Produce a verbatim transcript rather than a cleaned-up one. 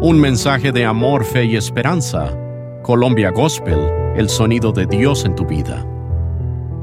Un mensaje de amor, fe y esperanza. Colombia Gospel, el sonido de Dios en tu vida.